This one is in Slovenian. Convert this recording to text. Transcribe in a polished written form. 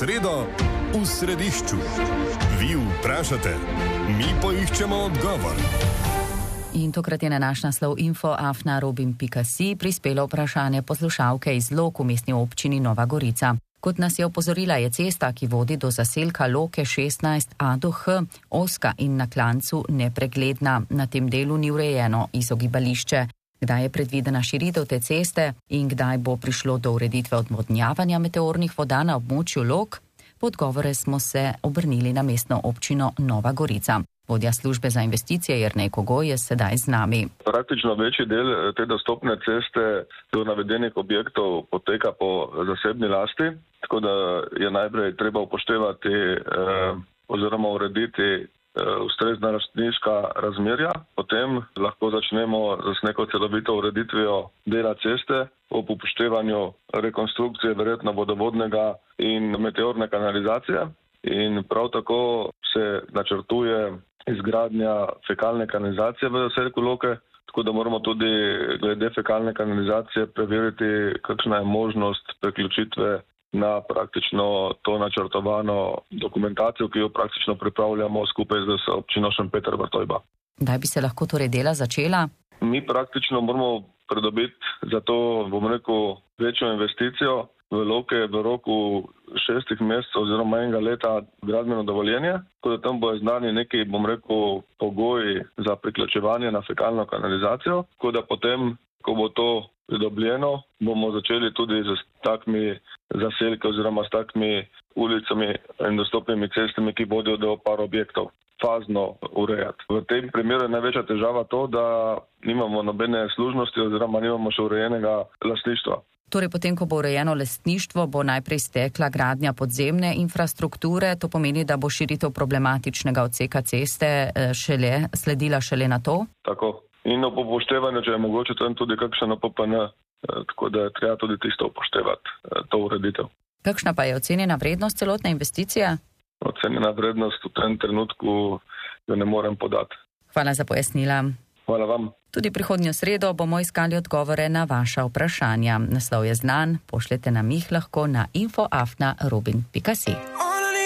sredo v središču. Vi vprašate, mi poiščemo odgovor. In tokrat je na naš naslov info@robin.si prispelo vprašanje poslušalke iz Lok v mestni občini Nova Gorica. Kot nas je opozorila, je cesta, ki vodi do zaselka Loke 16a do H, ozka in na klancu nepregledna. Na tem delu ni urejeno izogibališče. Kdaj je predvidena širitev te ceste in kdaj bo prišlo do ureditve odvodnjavanja meteornih voda na območju Lok? Po odgovore smo se obrnili na mestno občino Nova Gorica. Vodja službe za investicije Jernej Kogoj je sedaj z nami. Praktično večji del te dostopne ceste do navedenih objektov poteka po zasebni lasti, tako da je najprej treba upoštevati oziroma urediti ustrezna lastniška razmerja. Potem lahko začnemo z neko celovito ureditvijo dela ceste ob upoštevanju rekonstrukcije verjetno vodovodnega in meteorne kanalizacije. In prav tako se načrtuje izgradnja fekalne kanalizacije v zaselku Loke, tako da moramo tudi glede fekalne kanalizacije preveriti, kakšna je možnost priključitve na praktično to načrtovano dokumentacijo, ki jo praktično pripravljamo skupaj z občino Šempeter Vrtojba. Kdaj bi se lahko torej dela začela? Mi praktično moramo pridobiti za to, večjo investicijo v Loke v roku 6 mesecev oziroma 1 leta gradbeno dovoljenje, tako da tam bojo znani neki, pogoji za priključevanje na fekalno kanalizacijo, tako da potem, ko bo to pridobljeno, bomo začeli tudi z takimi zaselki oziroma s takimi ulicami in dostopnimi cestami, ki vodijo do par objektov, fazno urejati. V tem primeru je največja težava to, da nimamo nobene služnosti oziroma nimamo še urejenega lastništva. Torej, potem, ko bo urejeno lastništvo, bo najprej stekla gradnja podzemne infrastrukture, to pomeni, da bo širitev problematičnega odseka ceste sledila šele na to? Tako. In ob upoštevanju, če je mogoče tam tudi kakšen OPPN, tako da je treba tudi tisto upoštevati, to ureditev. Kakšna pa je ocenjena vrednost celotne investicije? Ocenjena vrednost v tem trenutku jo ne morem podati. Hvala za pojasnila. Hvala vam. Tudi prihodnjo sredo bomo iskali odgovore na vaša vprašanja. Naslov je znan, pošljete nam jih lahko na info@robin.si.